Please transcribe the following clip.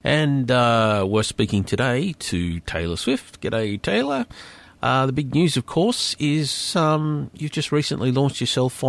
And we're speaking today to Taylor Swift. G'day, Taylor. The big news, of course, is you've just recently launched yourself